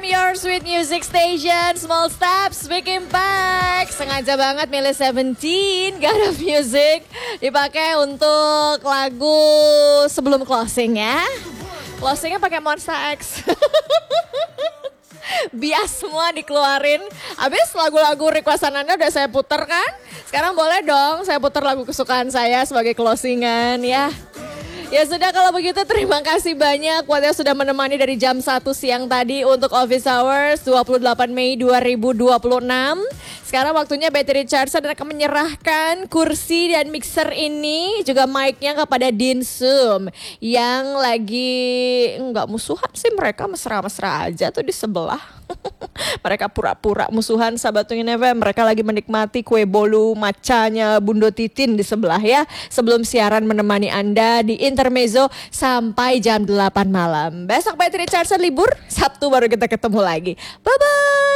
FM, your sweet music station, Small Steps, Big Impact. Sengaja banget milih 17, God of Music dipakai untuk lagu sebelum closing ya. Closingnya pakai Monsta X. Bias semua dikeluarin. Abis lagu-lagu requestan Anda udah saya puter kan? Sekarang boleh dong saya puter lagu kesukaan saya sebagai closingan ya. Ya sudah kalau begitu terima kasih banyak buat yang sudah menemani dari jam 1 siang tadi untuk Office Hours 28 Mei 2026. Sekarang waktunya Battery Charger akan menyerahkan kursi dan mixer ini juga mic-nya kepada Dinsum yang lagi nggak musuhan sih, mereka mesra-mesra aja tuh di sebelah. Mereka pura-pura musuhan sahabat Tungin FM. Mereka lagi menikmati kue bolu macanya Bundo Titin di sebelah ya. Sebelum siaran menemani Anda di Intermezzo sampai jam 8 malam. Besok Battery Charger libur, Sabtu baru kita ketemu lagi. Bye-bye.